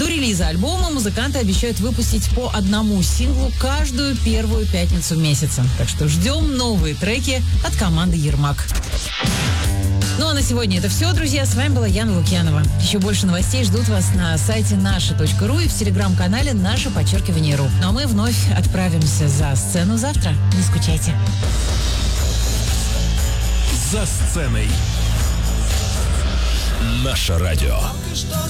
До релиза альбома музыканты обещают выпустить по одному синглу каждую первую пятницу месяца. Так что ждем новые треки от команды Ермак. Ну а на сегодня это все, друзья. С вами была Яна Лукьянова. Еще больше новостей ждут вас на сайте naша.ру и в телеграм-канале #_ру. Ну а мы вновь отправимся за сцену завтра. Не скучайте. За сценой. Наше радио.